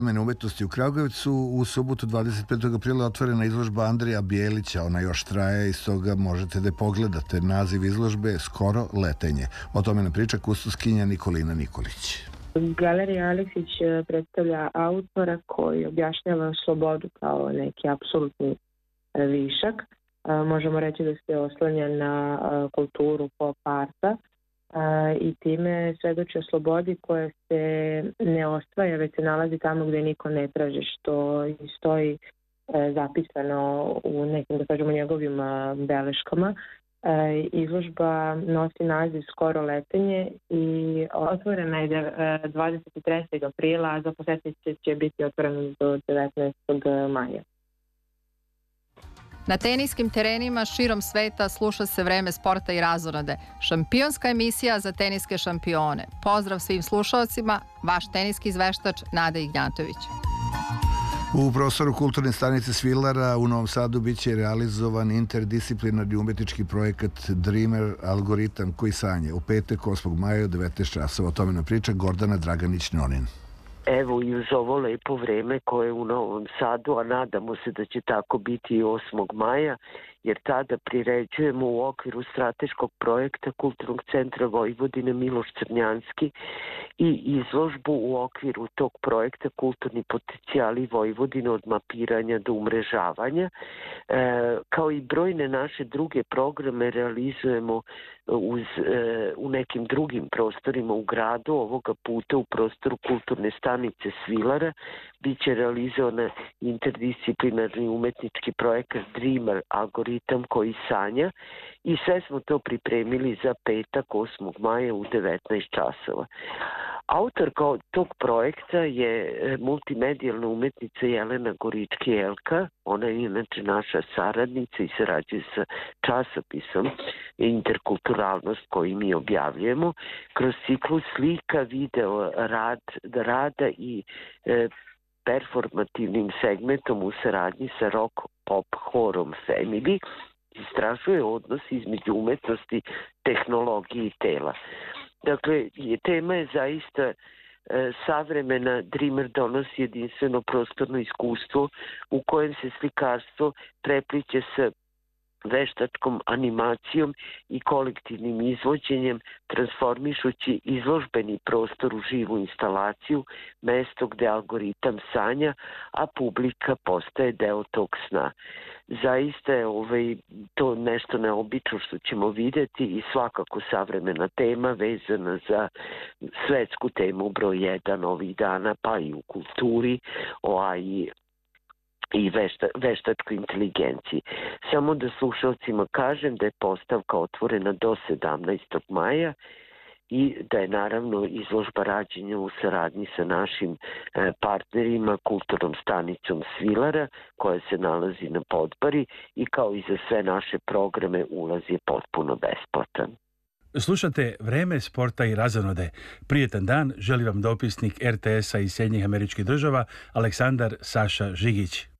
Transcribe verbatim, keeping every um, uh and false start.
Mene umetnosti u Kragujevcu. U subotu dvadeset petog aprila otvorena izložba Andreja Bijelića. Ona još traje i stoga možete da je pogledate. Naziv izložbe je Skoro letenje. O tome nam priča kustoskinja Nikolina Nikolić. Galerija Aleksić predstavlja autora koji objašnjava slobodu kao neki apsolutni višak. Možemo reći da se oslanja na kulturu pop arta i time svedoči o slobodi koja se ne ostvaja, već se nalazi tamo gde niko ne traži, što i stoji zapisano u nekim, da kažemo, njegovim beleškama. Izložba nosi naziv Skoro letenje i otvorena je dvadeset trećeg aprila, a za posetioce će biti otvorena do devetnaestog maja. Na teniskim terenima širom sveta sluša se Vreme sporta i razonode. Šampionska emisija za teniske šampione. Pozdrav svim slušalcima, vaš teniski izveštač Nada Ignjatović. U prostoru kulturne stanice Svilara u Novom Sadu biće realizovan interdisciplinarni umetnički projekat Dreamer Algoritam koji sanje u petak osmog maja od devetnaest časova. O tome nam priča Gordana Draganić-Njonin. Evo i uz ovo lepo vreme koje je u Novom Sadu, a nadamo se da će tako biti i osmog maja, jer tada priređujemo u okviru strateškog projekta Kulturnog centra Vojvodine Miloš Crnjanski i izložbu u okviru tog projekta Kulturni potencijali Vojvodine od mapiranja do umrežavanja. E, kao i brojne naše druge programe realizujemo uz, e, u nekim drugim prostorima u gradu. Ovoga puta u prostoru kulturne stanice Svilara biće realizovana interdisciplinarni umetnički projekat Dreamer Algoritam koji sanja i sve smo to pripremili za petak osmog maja u devetnaest časova. Autorka tog projekta je multimedijalna umetnica Jelena Gorički-Elka. Ona je inače naša saradnica i sarađuje sa časopisom Interkulturalnost koji mi objavljujemo kroz ciklus slika, video, rad, rada i e, performativnim segmentom u saradnji sa rock pop horom Family. Istražuje odnos između umetnosti, tehnologije i tela. Dakle, tema je zaista e, savremena. Dreamer donosi jedinstveno prostorno iskustvo u kojem se slikarstvo prepliće sa veštačkom animacijom i kolektivnim izvođenjem, transformišući izložbeni prostor u živu instalaciju, mesto gde algoritam sanja, a publika postaje deo tog sna. Zaista je ovaj, to nešto neobično što ćemo videti i svakako savremena tema vezana za svetsku temu broj jedan ovih dana, pa i u kulturi, o A I i vešta, veštačkoj inteligenciji. Samo da slušalcima kažem da je postavka otvorena do sedamnaestog maja i da je naravno izložba rađenja u saradnji sa našim e, partnerima, kulturnom stanicom Svilara, koja se nalazi na Podbari i kao i za sve naše programe ulaz je potpuno besplatan. Slušate Vreme sporta i razonode. Prijetan dan želi vam dopisnik R T S-a iz Sjedinjenih Američkih Država Aleksandar Saša Žigić.